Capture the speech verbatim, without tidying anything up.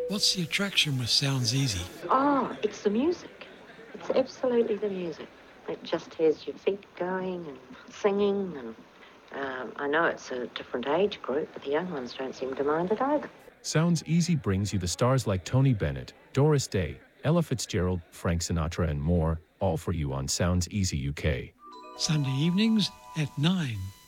What's the attraction with Sounds Easy? Oh, it's the music. It's absolutely the music. It just has your feet going and singing, and um, I know it's a different age group, but the young ones don't seem to mind it either. Sounds Easy brings you the stars like Tony Bennett, Doris Day, Ella Fitzgerald, Frank Sinatra, and more, all for you on Sounds Easy U K. Sunday evenings at nine.